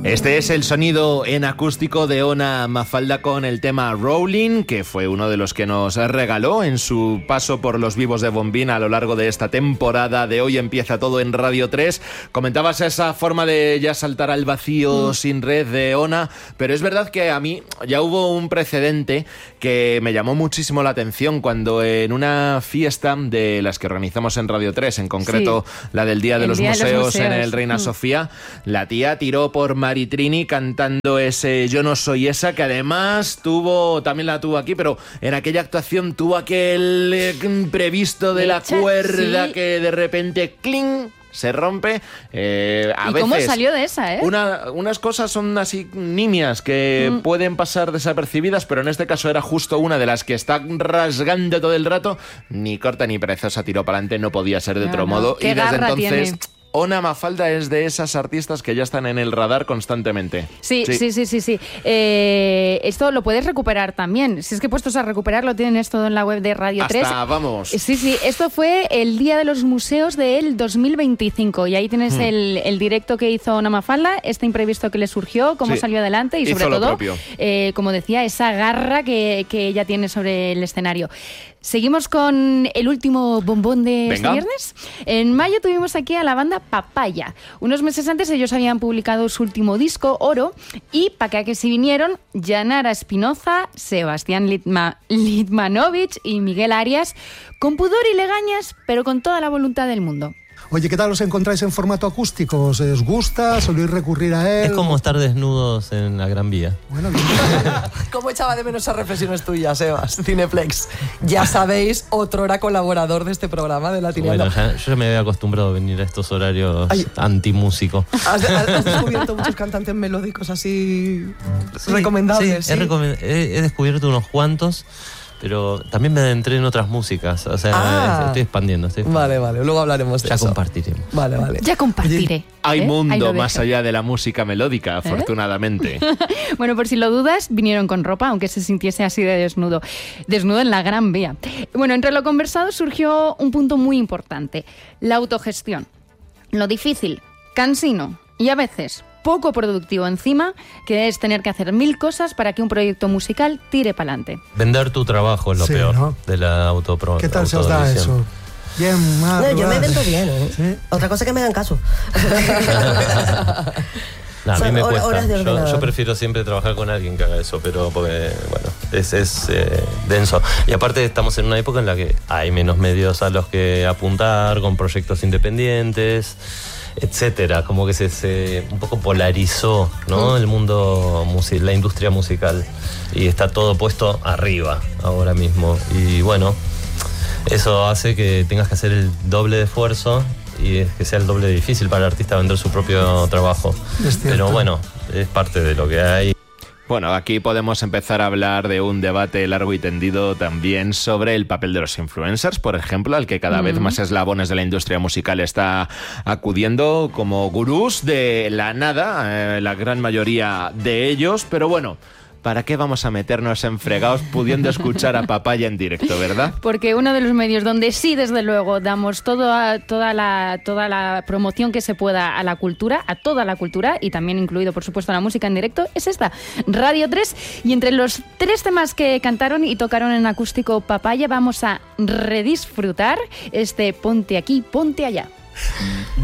Este es el sonido en acústico de Ona Mafalda con el tema Rolling, que fue uno de los que nos regaló en su paso por los vivos de Bombín a lo largo de esta temporada de Hoy Empieza Todo en Radio 3. Comentabas esa forma de ya saltar al vacío sin red de Ona, pero es verdad que a mí ya hubo un precedente que me llamó muchísimo la atención cuando en una fiesta de las que organizamos en Radio 3, en concreto la del Día de los Museos en el Reina Sofía, la tía tiró por Maritrini cantando ese Yo no soy esa, que además también la tuvo aquí, pero en aquella actuación tuvo aquel imprevisto de la cuerda que de repente ¡cling! Se rompe. ¿Y cómo salió de esa, unas cosas son así nimias que pueden pasar desapercibidas, pero en este caso era justo una de las que está rasgando todo el rato. Ni corta ni perezosa, tiró para adelante, no podía ser de otro modo. Y desde entonces... Tiene. Ona Mafalda es de esas artistas que ya están en el radar constantemente. Sí. Esto lo puedes recuperar también. Si es que puestos a recuperarlo, tienen todo en la web de Radio 3. Vamos. Sí. Esto fue el Día de los Museos del 2025. Y ahí tienes el directo que hizo Ona Mafalda, este imprevisto que le surgió, cómo salió adelante y sobre todo, como decía, esa garra que ella tiene sobre el escenario. Seguimos con el último bombón de este viernes. En mayo tuvimos aquí a la banda Papaya. Unos meses antes ellos habían publicado su último disco, Oro, y para que se vinieron Yanara Espinoza, Sebastián Litmanovich y Miguel Arias, con pudor y legañas, pero con toda la voluntad del mundo. Oye, ¿qué tal os encontráis en formato acústico? ¿Os gusta? ¿Soléis recurrir a él? Es como estar desnudos en la Gran Vía. Bueno, bien. ¿Cómo echaba de menos esas reflexiones tuyas, Sebas? Cineplex. Ya sabéis, otrora colaborador de este programa de Latineando. Bueno, yo me había acostumbrado a venir a estos horarios antimúsico. ¿Has descubierto muchos cantantes melódicos así recomendables? Sí, he descubierto unos cuantos. Pero también me adentré en otras músicas. O sea, estoy expandiendo. Vale. Luego hablaremos de eso. Ya compartiremos. Vale. Ya compartiré. Hay mundo más allá de la música melódica, afortunadamente. Bueno, por si lo dudas, vinieron con ropa, aunque se sintiese así de desnudo. Desnudo en la Gran Vía. Bueno, entre lo conversado surgió un punto muy importante. La autogestión. Lo difícil, cansino y a veces poco productivo encima, que es tener que hacer 1000 cosas para que un proyecto musical tire para adelante. Vender tu trabajo es lo peor, ¿no? De la autopromoción. ¿Qué tal se os da eso? Bien, mal. No, yo me vendo bien, ¿Sí? Otra cosa es que me hagan caso. No, a mí me cuesta. Yo prefiero siempre trabajar con alguien que haga eso, pero porque, bueno, es denso. Y aparte estamos en una época en la que hay menos medios a los que apuntar, con proyectos independientes, etcétera. Como que se un poco polarizó, ¿no? El mundo, la industria musical. Y está todo puesto arriba ahora mismo. Y bueno, eso hace que tengas que hacer el doble de esfuerzo y es que sea el doble de difícil para el artista vender su propio trabajo. Pero bueno, es parte de lo que hay. Bueno, aquí podemos empezar a hablar de un debate largo y tendido también sobre el papel de los influencers, por ejemplo, al que cada vez más eslabones de la industria musical está acudiendo como gurús de la nada, la gran mayoría de ellos, pero bueno, ¿para qué vamos a meternos en fregados pudiendo escuchar a Papaya en directo, verdad? Porque uno de los medios donde sí, desde luego, damos toda la promoción que se pueda a la cultura, a toda la cultura, y también incluido, por supuesto, la música en directo, es esta, Radio 3. Y entre los 3 temas que cantaron y tocaron en acústico Papaya, vamos a redisfrutar este Ponte aquí, ponte allá.